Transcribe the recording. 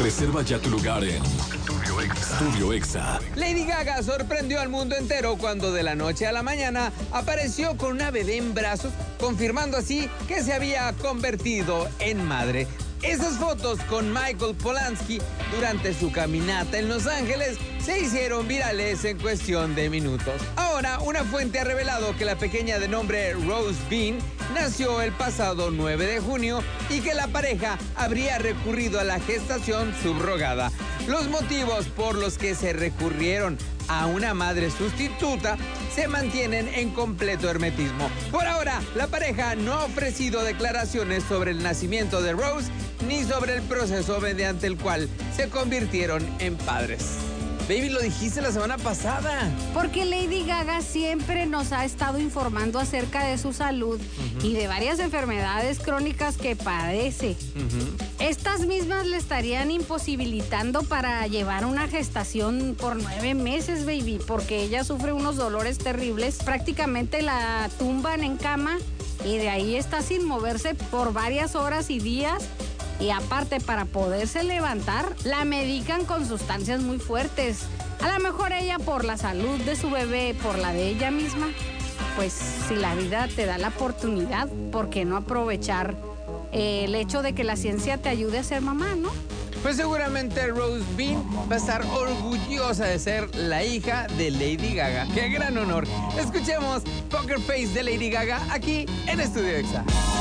Reserva ya tu lugar en Estudio Exa. Lady Gaga sorprendió al mundo entero cuando de la noche a la mañana apareció con una bebé en brazos, confirmando así que se había convertido en madre. Esas fotos con Michael Polanski durante su caminata en Los Ángeles se hicieron virales en cuestión de minutos. Ahora, una fuente ha revelado que la pequeña de nombre Rose Bean nació el pasado 9 de junio y que la pareja habría recurrido a la gestación subrogada. Los motivos por los que se recurrieron a una madre sustituta se mantienen en completo hermetismo. Por ahora, la pareja no ha ofrecido declaraciones sobre el nacimiento de Rose ni sobre el proceso mediante el cual se convirtieron en padres. Baby, lo dijiste la semana pasada. Porque Lady Gaga siempre nos ha estado informando acerca de su salud y de varias enfermedades crónicas que padece. Estas mismas le estarían imposibilitando para llevar una gestación por 9 meses, baby, porque ella sufre unos dolores terribles. Prácticamente la tumban en cama y de ahí está sin moverse por varias horas y días. Y aparte, para poderse levantar, la medican con sustancias muy fuertes. A lo mejor ella, por la salud de su bebé, por la de ella misma, pues si la vida te da la oportunidad, ¿por qué no aprovechar el hecho de que la ciencia te ayude a ser mamá, no? Pues seguramente Rose Bean va a estar orgullosa de ser la hija de Lady Gaga. ¡Qué gran honor! Escuchemos Poker Face de Lady Gaga aquí en Estudio Exa.